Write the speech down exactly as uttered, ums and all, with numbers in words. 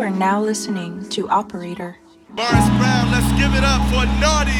are now listening to Operator. Morris Brown, let's give it up for Naughty.